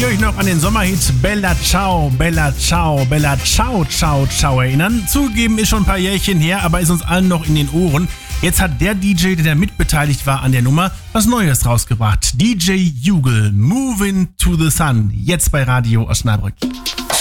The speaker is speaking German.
ihr euch noch an den Sommerhit Bella Ciao, Bella Ciao, Bella Ciao, Ciao, Ciao erinnern? Zugegeben ist schon ein paar Jährchen her, aber ist uns allen noch in den Ohren. Jetzt hat der DJ, der da mitbeteiligt war an der Nummer, was Neues rausgebracht. DJ Jugel, Moving to the Sun, jetzt bei Radio Osnabrück.